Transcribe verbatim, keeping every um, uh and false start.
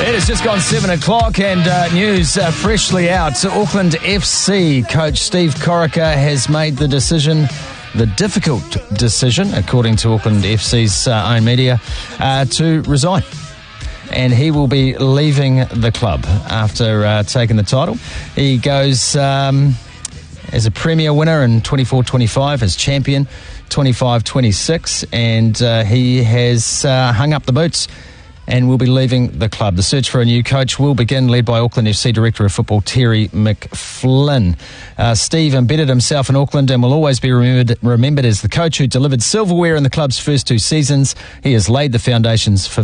It has just gone seven o'clock and uh, news uh, freshly out. So Auckland F C coach Steve Corica has made the decision, the difficult decision, according to Auckland F C's uh, own media, uh, to resign. And he will be leaving the club after uh, taking the title. He goes um, as a Premier winner in twenty-four twenty-five, as champion twenty-five twenty-six, and uh, he has uh, hung up the boots and will be leaving the club. The search for a new coach will begin, led by Auckland F C Director of Football Terry McFlynn. Uh, Steve embedded himself in Auckland and will always be remembered, remembered as the coach who delivered silverware in the club's first two seasons. He has laid the foundations for